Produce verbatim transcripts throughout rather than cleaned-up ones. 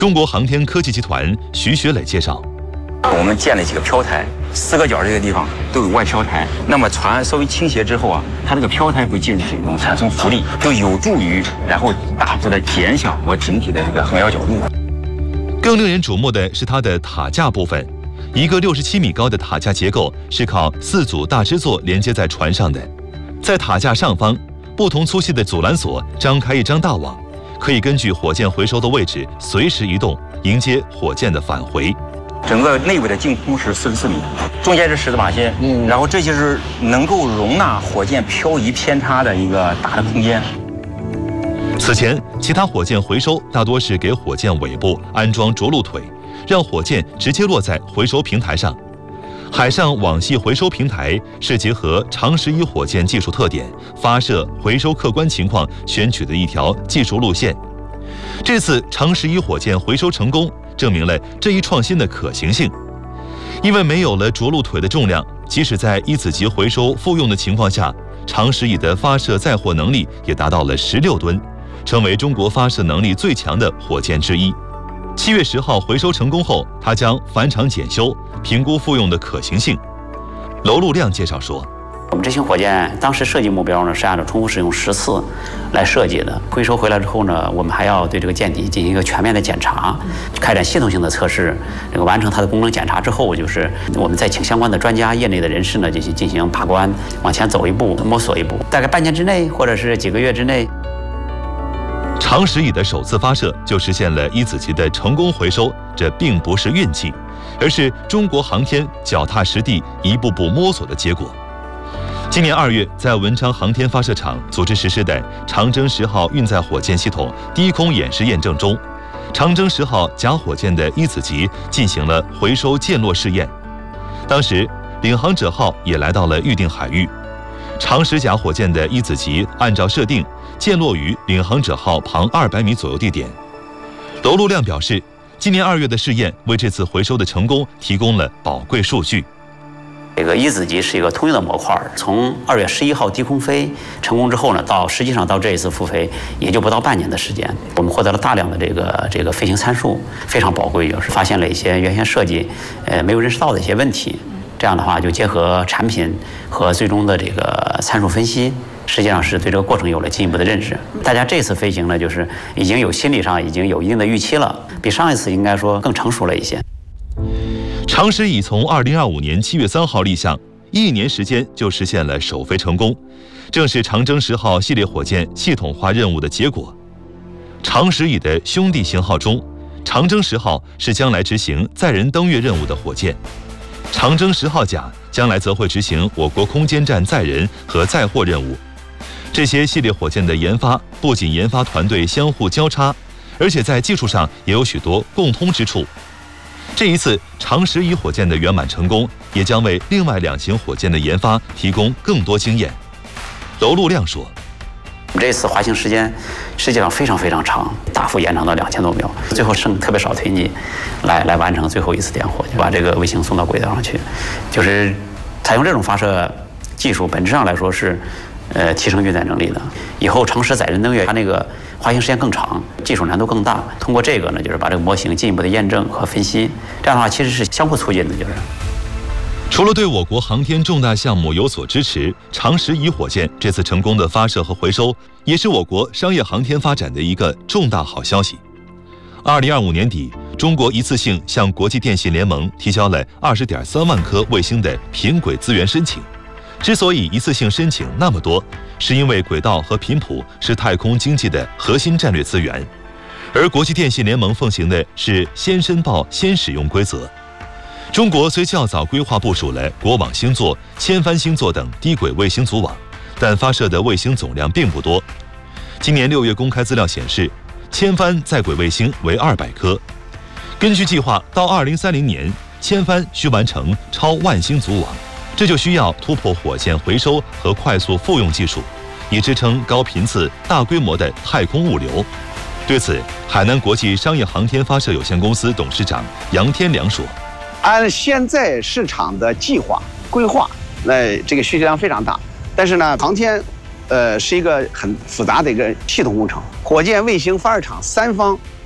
中国航天科技集团徐学磊介绍， 我们建了几个漂台，四个角这个地方都有外漂台。那么船稍微倾斜之后啊，它这个漂台会进入水中产生浮力，就有助于然后大幅的减小我艇体的这个横摇角度。 更令人瞩目的是它的塔架部分，一个六十七米高的塔架结构是靠四组大支座连接在船上的，在塔架上方，不同粗细的阻拦索张开一张大网，可以根据火箭回收的位置随时移动，迎接火箭的返回。 整个内部的净空是四十四米，中间是十字马线，嗯，然后这就是能够容纳火箭漂移偏差的一个大的空间。 此前，其他火箭回收大多是给火箭尾部安装着陆腿，让火箭直接落在回收平台上。海上网系回收平台是结合长十一火箭技术特点、发射、回收客观情况选取的一条技术路线。这次长十一火箭回收成功，证明了这一创新的可行性。因为没有了着陆腿的重量，即使在一子级回收复用的情况下，长十一的发射载货能力也达到了十六吨，成为中国发射能力最强的火箭之一。七月十号回收成功后，它将返厂检修，评估复用的可行性。娄路亮介绍说， 我们这型火箭当时设计目标呢是按照重复使用十次来设计的。回收回来之后呢，我们还要对这个舰体进行一个全面的检查，开展系统性的测试。这个完成它的功能检查之后，就是我们再请相关的专家、业内的人士呢进行进行把关，往前走一步，摸索一步。大概半年之内，或者是几个月之内。 长十一的首次发射就实现了一子级的成功回收，这并不是运气，而是中国航天脚踏实地、一步步摸索的结果。今年二月，在文昌航天发射场组织实施的长征十号运载火箭系统低空演示验证中，长征十号甲火箭的一子级进行了回收溅落试验。当时，领航者号也来到了预定海域。长十甲火箭的一子级按照设定溅落于领航者号旁二百米左右地点。娄路亮表示，今年二月的试验为这次回收的成功提供了宝贵数据。 这个一子级是一个通用的模块，从二月十一号低空飞成功之后呢，到实际上到这一次复飞也就不到半年的时间，我们获得了大量的这个这个飞行参数，非常宝贵，就是发现了一些原先设计呃没有认识到的一些问题。这样的话，就结合产品和最终的这个参数分析，实际上是对这个过程有了进一步的认识。大家这次飞行呢，就是已经有心理上已经有一定的预期了，比上一次应该说更成熟了一些。 长十一从二零二五年七月三号立项，一年时间就实现了首飞成功，正是长征十号系列火箭系统化任务的结果。长十一的兄弟型号中，长征十号是将来执行载人登月任务的火箭。长征十号甲将来则会执行我国空间站载人和载货任务。这些系列火箭的研发不仅研发团队相互交叉，而且在技术上也有许多共通之处。这一次长十一火箭的圆满成功，也将为另外两型火箭的研发提供更多经验。娄路亮说， 我们这次滑行时间实际上非常非常长，大幅延长到两千多秒，最后剩特别少推进来来完成最后一次点火，就把这个卫星送到轨道上去。就是采用这种发射技术，本质上来说是呃提升运载能力的。以后长十载人登月，它那个滑行时间更长，技术难度更大。通过这个呢，就是把这个模型进一步的验证和分析，这样的话其实是相互促进的，就是。 除了对我国航天重大项目有所支持，长十一火箭这次成功的发射和回收，也是我国商业航天发展的一个重大好消息。二零二五年底，中国一次性向国际电信联盟提交了二十点三万颗卫星的频轨资源申请。之所以一次性申请那么多，是因为轨道和频谱是太空经济的核心战略资源，而国际电信联盟奉行的是先申报先使用规则。中国虽较早规划部署了国网星座、千帆星座等低轨卫星组网，但发射的卫星总量并不多。今年六月公开资料显示，千帆在轨卫星为二百颗。根据计划，到二零三零年，千帆需完成超万星组网，这就需要突破火箭回收和快速复用技术，以支撑高频次、大规模的太空物流。对此，海南国际商业航天发射有限公司董事长杨天良说， 按现在市场的计划规划，那这个需求量非常大。但是呢，航天，呃，是一个很复杂的一个系统工程，火箭、卫星、发射场三方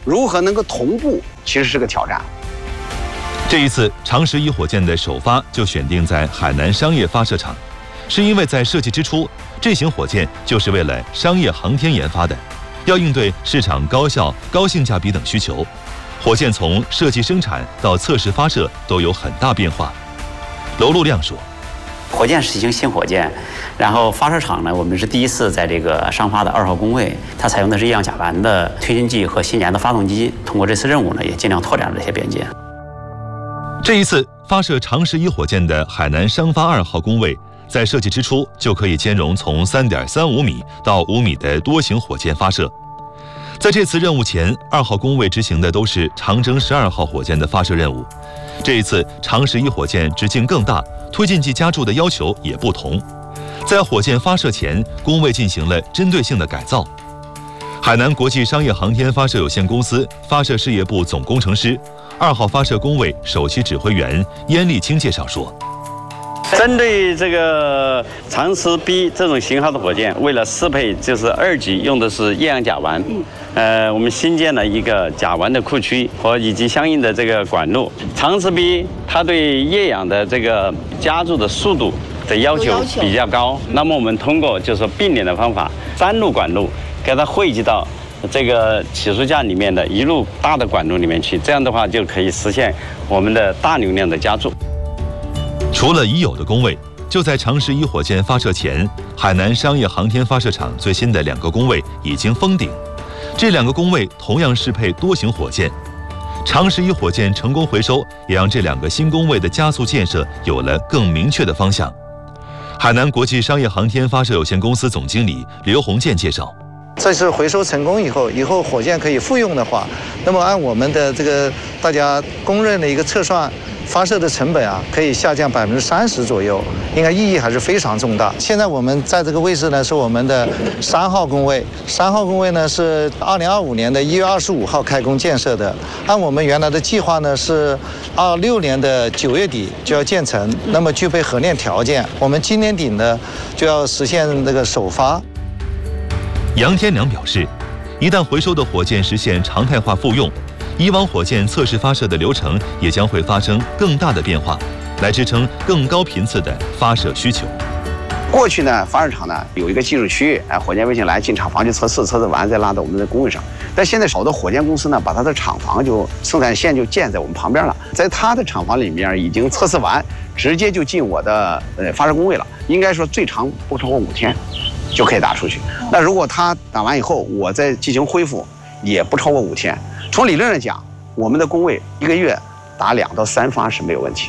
如何能够同步，其实是个挑战。 这一次长十一火箭的首发就选定在海南商业发射场，是因为在设计之初，这型火箭就是为了商业航天研发的，要应对市场高效、高性价比等需求。火箭从设计生产到测试发射都有很大变化。娄路亮说。 火箭是一型新火箭，然后发射场呢，我们是第一次在这个商发的二号工位，它采用的是液氧甲烷的推进剂和新研的发动机。通过这次任务呢，也尽量拓展了这些边界。 这一次发射长十一火箭的海南商发二号工位，在设计之初就可以兼容从 三点三五米到五米的多型火箭发射。在这次任务前，二号工位执行的都是长征十二号火箭的发射任务。这一次长十一火箭直径更大，推进剂加注的要求也不同。在火箭发射前，工位进行了针对性的改造。海南国际商业航天发射有限公司发射事业部总工程师、二号发射工位首席指挥员燕立清介绍说。 针对这个长十 B 这种型号的火箭，为了适配就是二级用的是液氧甲烷，呃，我们新建了一个甲烷的库区和以及相应的这个管路。长十 B 它对液氧的这个加注的速度的要求比较高，那么我们通过就是说并联的方法，三路管路给它汇集到这个起诉架里面的一路大的管路里面去，这样的话就可以实现我们的大流量的加注。 除了已有的工位，就在长十一火箭发射前，海南商业航天发射场最新的两个工位已经封顶。这两个工位同样适配多型火箭。长十一火箭成功回收，也让这两个新工位的加速建设有了更明确的方向。海南国际商业航天发射有限公司总经理刘洪建介绍。 这次回收成功以后，以后火箭可以复用的话，那么按我们的这个大家公认的一个测算，发射的成本啊，可以下降百分之三十左右，应该意义还是非常重大。现在我们在这个位置呢，是我们的三号工位，三号工位呢是二零二五年的一月二十五号开工建设的，按我们原来的计划呢是二六年的九月底就要建成，那么具备核炼条件，我们今年底呢就要实现这个首发。 杨天良表示，一旦回收的火箭实现常态化复用，以往火箭测试发射的流程也将会发生更大的变化，来支撑更高频次的发射需求。 过去呢，发射场呢有一个技术区域，哎，火箭卫星来进厂房去测试，测试完再拉到我们的工位上。但现在好多火箭公司呢，把它的厂房就生产线就建在我们旁边了，在它的厂房里面已经测试完，直接就进我的呃发射工位了。应该说最长不超过五天就可以打出去。那如果它打完以后，我再进行恢复，也不超过五天。从理论上讲，我们的工位一个月打两到三发是没有问题。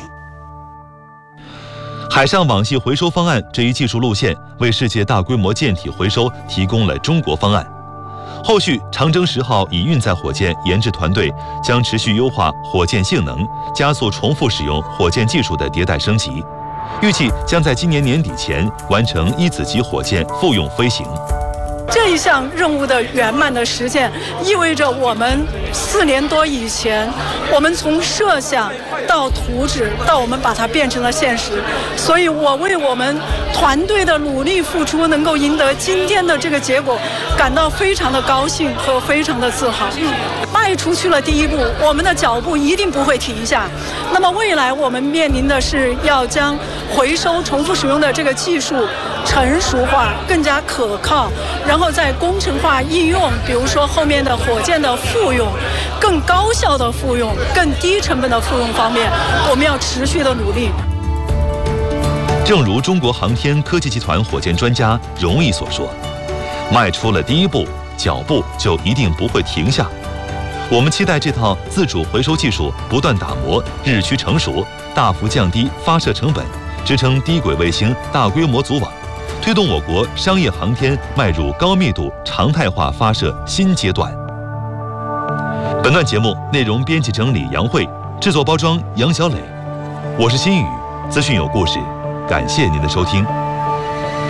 海上网系回收方案这一技术路线，为世界大规模舰体回收提供了中国方案。后续长征十号乙运载火箭研制团队将持续优化火箭性能，加速重复使用火箭技术的迭代升级，预计将在今年年底前完成一子级火箭复用飞行。 这一项任务的圆满的实现，意味着我们四年多以前，我们从设想到图纸，到我们把它变成了现实。所以我为我们团队的努力付出，能够赢得今天的这个结果，感到非常的高兴和非常的自豪。迈出去了第一步，我们的脚步一定不会停下。那么未来我们面临的是要将回收重复使用的这个技术成熟化，更加可靠，然后在工程化应用，比如说后面的火箭的复用，更高效的复用，更低成本的复用方面，我们要持续的努力。 正如中国航天科技集团火箭专家荣毅所说，迈出了第一步，脚步就一定不会停下。我们期待这套自主回收技术不断打磨，日趋成熟，大幅降低发射成本，支撑低轨卫星大规模组网，推动我国商业航天迈入高密度常态化发射新阶段。本段节目内容编辑整理杨慧，制作包装杨小磊，我是新宇，资讯有故事，感谢您的收听。